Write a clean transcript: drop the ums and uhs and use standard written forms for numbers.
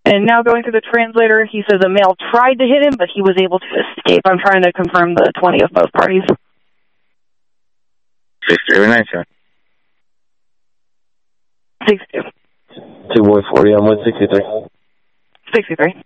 And now going through the translator, he says a male tried to hit him, but he was able to escape. I'm trying to confirm the 20 of both parties. 639, sir. 62. 2-1-40 on 163. 63.